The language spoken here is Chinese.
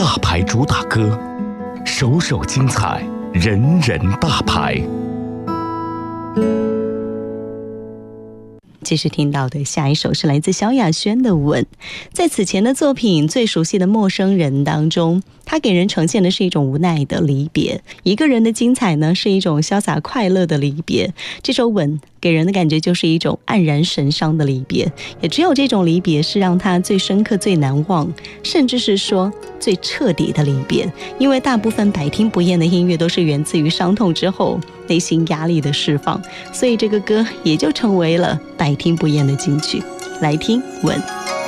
大牌主打歌，首首精彩，人人大牌。 继续听到的下一首是来自萧亚轩的《吻》。在此前的作品《最熟悉的陌生人》当中，他给人呈现的是一种无奈的离别，一个人的精彩呢是一种潇洒快乐的离别。这首《吻》给人的感觉就是一种黯然神伤的离别，也只有这种离别是让他最深刻、最难忘，甚至是说最彻底的离别。因为大部分百听不厌的音乐都是源自于伤痛之后内心压力的释放，所以这个歌也就成为了百听不厌的金曲。来听《吻》。